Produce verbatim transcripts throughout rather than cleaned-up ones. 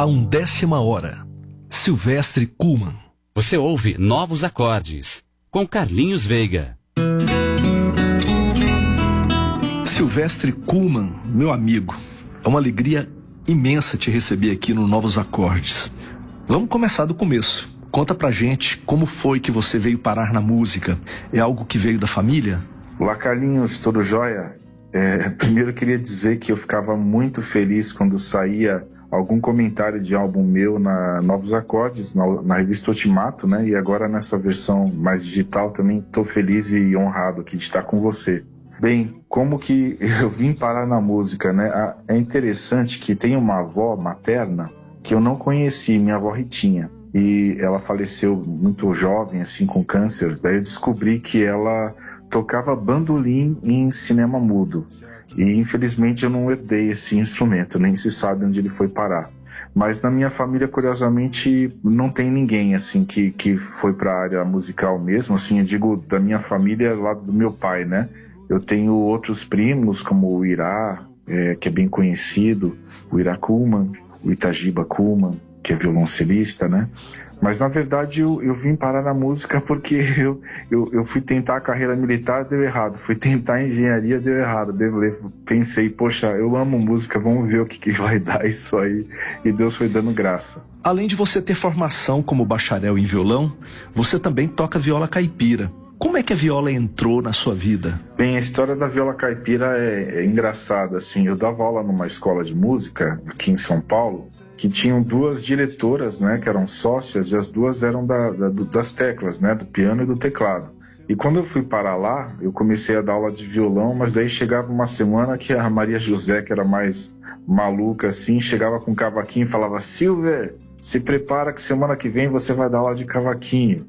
A undécima hora. Silvestre Kuhlmann. Você ouve Novos Acordes, com Carlinhos Veiga. Silvestre Kuhlmann, meu amigo, é uma alegria imensa te receber aqui no Novos Acordes. Vamos começar do começo. Conta pra gente como foi que você veio parar na música. É algo que veio da família? Olá, Carlinhos, tudo jóia? É, primeiro eu queria dizer que eu ficava muito feliz quando saía algum comentário de álbum meu na Novos Acordes, na, na revista Ultimato, né? E agora nessa versão mais digital também estou feliz e honrado aqui de estar com você. Bem, como que eu vim parar na música, né? É interessante que tem uma avó materna que eu não conheci, minha avó Ritinha. E ela faleceu muito jovem, assim, com câncer. Daí eu descobri que ela tocava bandolim em cinema mudo. E infelizmente eu não herdei esse instrumento, nem se sabe onde ele foi parar. Mas na minha família, curiosamente, não tem ninguém assim que, que foi para a área musical mesmo. Assim, eu digo da minha família, lá do meu pai, né? Eu tenho outros primos, como o Irá, é, que é bem conhecido, o Irá Kuhlmann, o Itagiba Kuhlmann, que é violoncelista, né? Mas, na verdade, eu, eu vim parar na música porque eu, eu, eu fui tentar a carreira militar, deu errado. Fui tentar a engenharia, deu errado. Eu pensei, poxa, eu amo música, vamos ver o que, que vai dar isso aí. E Deus foi dando graça. Além de você ter formação como bacharel em violão, você também toca viola caipira. Como é que a viola entrou na sua vida? Bem, a história da viola caipira é, é engraçada, assim. Eu dava aula numa escola de música aqui em São Paulo, que tinham duas diretoras, né, que eram sócias, e as duas eram da, da, das teclas, né, do piano e do teclado. E quando eu fui parar lá, eu comecei a dar aula de violão, mas daí chegava uma semana que a Maria José, que era mais maluca, assim, chegava com um cavaquinho e falava: Silver, se prepara que semana que vem você vai dar aula de cavaquinho.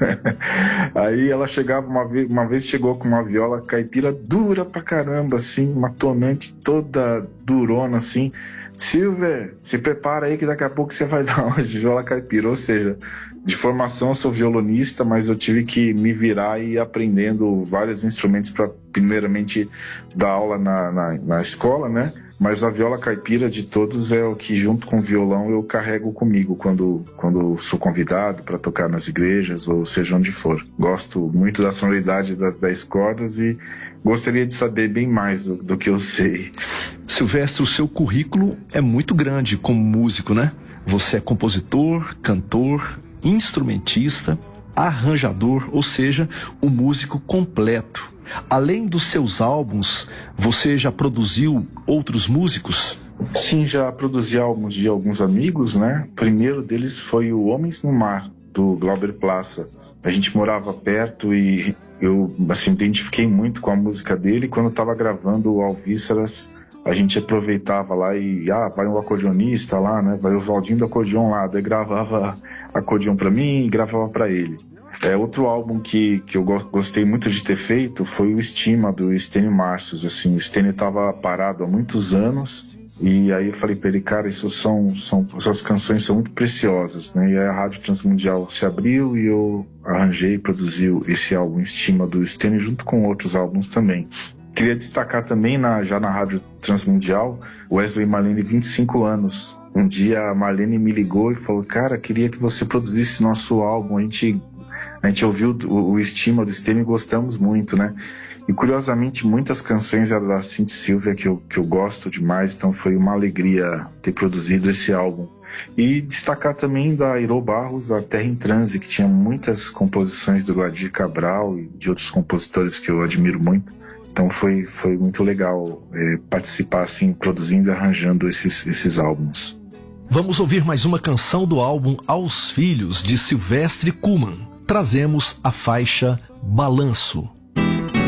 Aí ela chegava uma vez, uma vez chegou com uma viola caipira dura pra caramba, assim, uma tonante toda durona, assim. Silver, se prepara aí que daqui a pouco você vai dar aula de viola caipira. Ou seja, de formação eu sou violonista, mas eu tive que me virar e ir aprendendo vários instrumentos para primeiramente dar aula na, na, na escola, né? Mas a viola caipira de todos é o que, junto com o violão, eu carrego comigo quando, quando sou convidado para tocar nas igrejas ou seja onde for. Gosto muito da sonoridade das dez cordas e gostaria de saber bem mais do, do que eu sei. Silvestre, o seu currículo é muito grande como músico, né? Você é compositor, cantor, instrumentista, arranjador, ou seja, um músico completo. Além dos seus álbuns, você já produziu outros músicos? Sim, já produzi álbuns de alguns amigos, né? O primeiro deles foi o Homens no Mar, do Glauber Plaça. A gente morava perto e eu, assim, identifiquei muito com a música dele. Quando eu estava gravando o Alvíceras, a gente aproveitava lá e, ah, vai um acordeonista lá, né? Vai o Valdinho do acordeon lá, daí gravava acordeon para mim e gravava para ele. É, outro álbum que, que eu gostei muito de ter feito foi o Estima, do Estênio Marcius. Assim, o Estênio estava parado há muitos anos e aí eu falei para ele, cara, isso são, são, essas canções são muito preciosas, né? E aí a Rádio Transmundial se abriu e eu arranjei e produzi esse álbum Estima, do Estênio, junto com outros álbuns também. Queria destacar também, na, já na Rádio Transmundial, Wesley e Marlene, vinte e cinco anos. Um dia a Marlene me ligou e falou, cara, queria que você produzisse nosso álbum, a gente... A gente ouviu o, o Estima do Estênio e gostamos muito, né? E curiosamente, muitas canções eram da Cindy Silvia que eu, que eu gosto demais, então foi uma alegria ter produzido esse álbum. E destacar também da Airô Barros, a Terra em Transe, que tinha muitas composições do Guadir Cabral e de outros compositores que eu admiro muito. Então foi, foi muito legal é, participar, assim, produzindo e arranjando esses, esses álbuns. Vamos ouvir mais uma canção do álbum Aos Filhos, de Silvestre Kuhlmann. Trazemos a faixa Balanço.